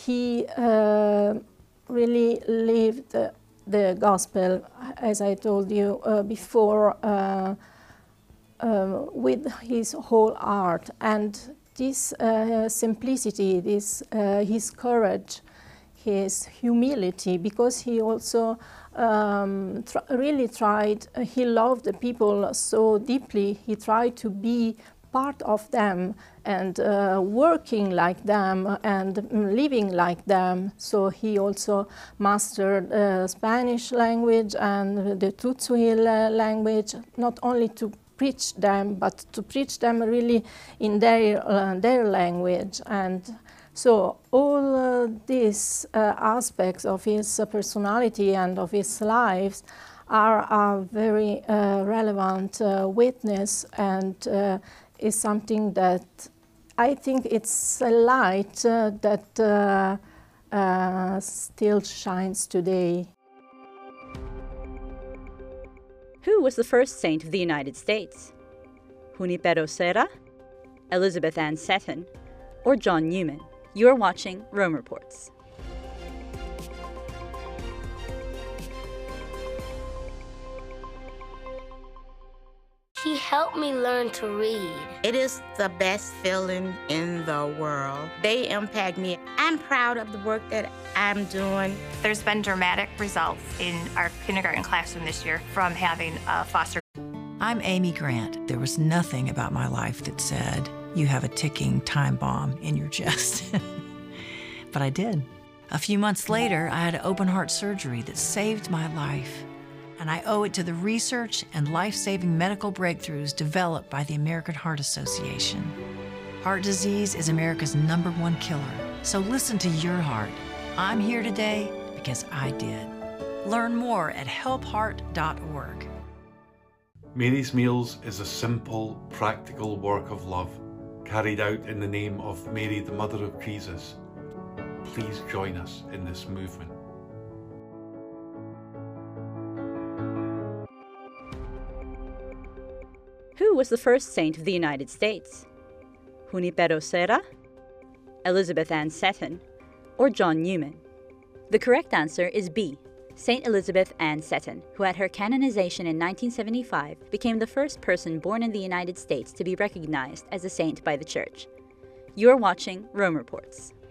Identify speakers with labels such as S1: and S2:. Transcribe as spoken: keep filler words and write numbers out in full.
S1: he uh, really lived the, the gospel, as I told you uh, before, uh, uh, with his whole heart. And this uh, simplicity, this, uh, his courage, his humility, because he also um, tr really tried, uh, he loved the people so deeply, he tried to be part of them and uh, working like them and living like them. So he also mastered uh, Spanish language and the Tutsuil language, not only to preach them, but to preach them really in their, uh, their language. And so all uh, these uh, aspects of his uh, personality and of his lives are a very uh, relevant uh, witness, and uh, is something that I think it's a light uh, that uh, uh, still shines today.
S2: Who was the first saint of the United States? Junipero Serra, Elizabeth Ann Seton, or John Newman? You're watching Rome Reports.
S3: He helped me learn to read.
S4: It is the best feeling in the world. They impact me. I'm proud of the work that I'm doing.
S5: There's been dramatic results in our kindergarten classroom this year from having a foster.
S6: I'm Amy Grant. There was nothing about my life that said, you have a ticking time bomb in your chest. But I did. A few months later, I had open heart surgery that saved my life. And I owe it to the research and life-saving medical breakthroughs developed by the American Heart Association. Heart disease is America's number one killer. So listen to your heart. I'm here today because I did. Learn more at help heart dot org.
S7: Mary's Meals is a simple, practical work of love carried out in the name of Mary, the Mother of Jesus. Please join us in this movement.
S2: Who was the first saint of the United States? Junipero Serra, Elizabeth Ann Seton, or John Newman? The correct answer is B, Saint Elizabeth Ann Seton, who at her canonization in nineteen seventy-five became the first person born in the United States to be recognized as a saint by the Church. You're watching Rome Reports.